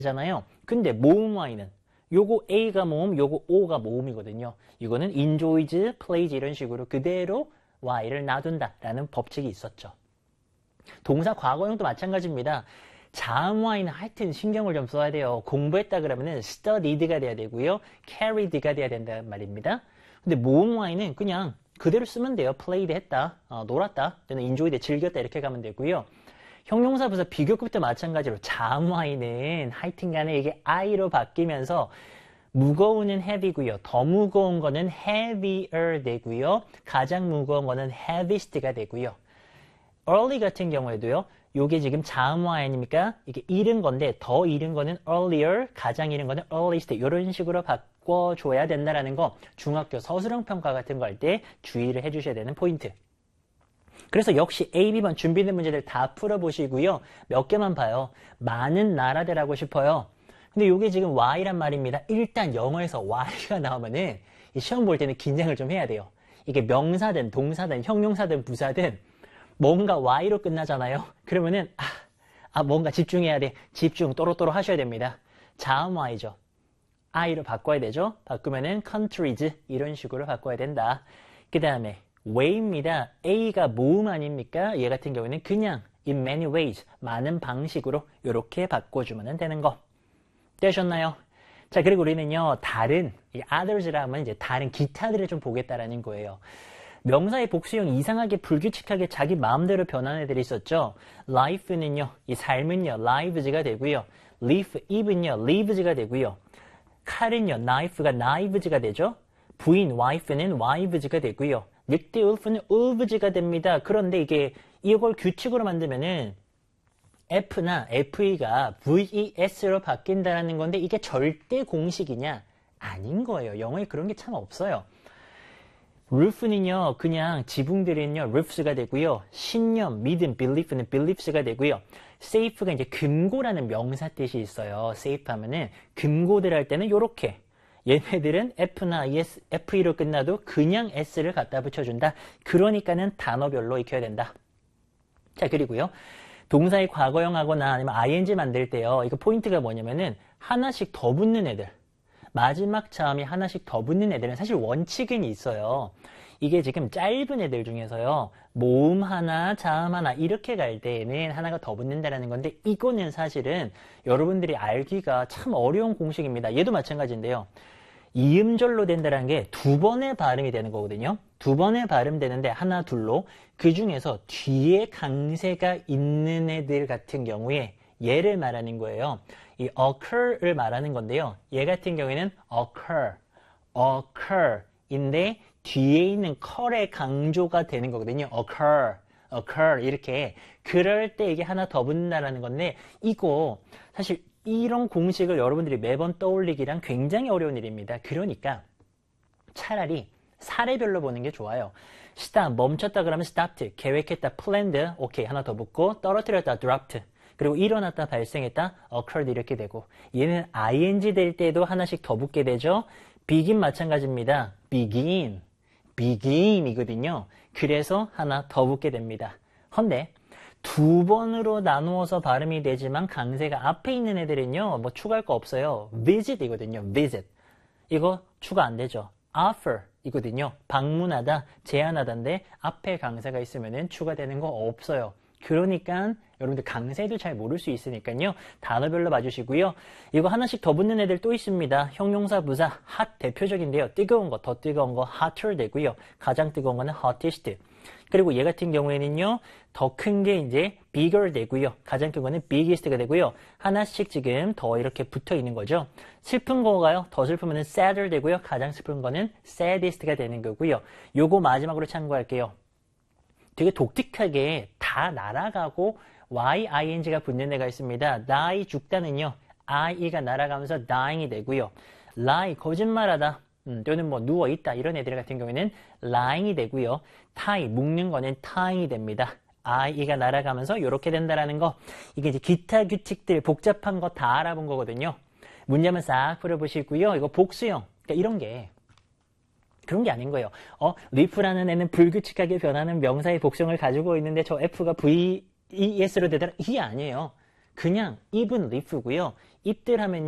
잖아요. 근데 모음 Y는 요거 A가 모음, 요거 O가 모음이거든요. 이거는 enjoys, plays 이런 식으로 그대로 Y를 놔둔다라는 법칙이 있었죠. 동사 과거형도 마찬가지입니다. 자음 Y는 하여튼 신경을 좀 써야 돼요. 공부했다 그러면은 studied가 돼야 되고요. carried가 돼야 된다는 말입니다. 근데 모음 Y는 그냥 그대로 쓰면 돼요. played 했다, 놀았다, 또는 enjoyed 즐겼다 이렇게 가면 되고요. 형용사 부사 비교급도 마찬가지로 자음 Y는 하여튼 간에 이게 I로 바뀌면서 무거운은 heavy고요. 더 무거운 거는 heavier 되고요. 가장 무거운 거는 heaviest가 되고요. early 같은 경우에도요. 요게 지금 자음 Y 아닙니까? 이게 잃은 건데 더 잃은 거는 earlier, 가장 잃은 거는 earliest 이런 식으로 바꿔줘야 된다라는 거 중학교 서술형 평가 같은 거 할 때 주의를 해주셔야 되는 포인트. 그래서 역시 A, B번 준비된 문제들 다 풀어보시고요. 몇 개만 봐요. 많은 나라들 하고 싶어요. 근데 이게 지금 Y란 말입니다. 일단 영어에서 Y가 나오면은 시험 볼 때는 긴장을 좀 해야 돼요. 이게 명사든 동사든 형용사든 부사든 뭔가 Y로 끝나잖아요. 그러면은 뭔가 집중해야 돼. 집중 또로또로 하셔야 됩니다. 자음 Y죠. I로 바꿔야 되죠. 바꾸면은 countries 이런 식으로 바꿔야 된다. 그 다음에 way입니다. A가 모음 아닙니까? 얘 같은 경우에는 그냥 in many ways, 많은 방식으로 이렇게 바꿔주면 되는 거. 되셨나요? 자, 그리고 우리는요, 다른, others라 하면 이제 다른 기타들을 좀 보겠다라는 거예요. 명사의 복수형 이상하게 불규칙하게 자기 마음대로 변하는 애들이 있었죠. life는요, 이 삶은요, lives가 되고요. live는요, lives가 되고요. 칼은요, knife가 knives가 되죠. 부인, wife는 wives가 되고요. 늑대, 울프는 ulves가 됩니다. 그런데 이걸 규칙으로 만들면은 F나 FE가 VES로 바뀐다는 건데 이게 절대 공식이냐? 아닌 거예요. 영어에 그런 게 참 없어요. roof는요, 그냥 지붕들은요, roofs가 되고요. 신념, 믿음, belief는 beliefs가 되고요. safe가 이제 금고라는 명사 뜻이 있어요. safe 하면은 금고들 할 때는 요렇게. 얘네들은 F나 FE로 끝나도 그냥 S를 갖다 붙여준다. 그러니까는 단어별로 익혀야 된다. 자, 그리고요. 동사의 과거형 하거나 아니면 ing 만들 때요. 이거 포인트가 뭐냐면은 하나씩 더 붙는 애들. 마지막 자음이 하나씩 더 붙는 애들은 사실 원칙은 있어요. 이게 지금 짧은 애들 중에서요. 모음 하나, 자음 하나 이렇게 갈 때에는 하나가 더 붙는다는 건데 이거는 사실은 여러분들이 알기가 참 어려운 공식입니다. 얘도 마찬가지인데요. 이음절로 된다는 게 두 번의 발음이 되는 거거든요. 두 번의 발음되는데 하나, 둘로 그 중에서 뒤에 강세가 있는 애들 같은 경우에 얘를 말하는 거예요. 이 occur를 말하는 건데요. 얘 같은 경우에는 occur인데 뒤에 있는 cur의 강조가 되는 거거든요. occur 이렇게 그럴 때 이게 하나 더 붙는다는 건데 이거 사실 이런 공식을 여러분들이 매번 떠올리기란 굉장히 어려운 일입니다. 그러니까 차라리 사례별로 보는 게 좋아요. stop, 멈췄다 그러면 stopped, 계획했다, planned, 오케이, 하나 더 붙고, 떨어뜨렸다, dropped, 그리고 일어났다, 발생했다, occurred 이렇게 되고, 얘는 ing 될 때도 하나씩 더 붙게 되죠. begin 마찬가지입니다. begin이거든요. 그래서 하나 더 붙게 됩니다. 헌데 두 번으로 나누어서 발음이 되지만 강세가 앞에 있는 애들은요, 뭐 추가할 거 없어요. visit이거든요. visit. 이거 추가 안 되죠. offer 이거든요. 방문하다, 제안하다인데 앞에 강세가 있으면은 추가되는 거 없어요. 그러니까 여러분들 강세도 잘 모를 수 있으니까요. 단어별로 봐주시고요. 이거 하나씩 더 붙는 애들 또 있습니다. 형용사, 부사, hot 대표적인데요. 뜨거운 거, 더 뜨거운 거 hotter 되고요. 가장 뜨거운 거는 hottest. 그리고 얘 같은 경우에는요, 더 큰 게 이제 bigger 되고요. 가장 큰 거는 biggest가 되고요. 하나씩 지금 더 이렇게 붙어 있는 거죠. 슬픈 거가요, 더 슬프면 sadder 되고요. 가장 슬픈 거는 saddest가 되는 거고요. 요거 마지막으로 참고할게요. 되게 독특하게 다 날아가고 y-ing가 붙는 애가 있습니다. die, 죽다는요, i가 날아가면서 dying이 되고요. lie, 거짓말하다. 또는 뭐 누워있다 이런 애들 같은 경우에는 lying이 되고요. tie, 묶는 거는 tying이 됩니다. i가 날아가면서 이렇게 된다라는 거. 이게 이제 기타 규칙들 복잡한 거 다 알아본 거거든요. 문제 한번 싹 풀어보시고요. 이거 복수형. 그러니까 이런 게 그런 게 아닌 거예요. leaf라는 애는 불규칙하게 변하는 명사의 복수형을 가지고 있는데 저 f가 ves로 되더라. 이게 아니에요. 그냥 even leaf고요. 입들 하면요.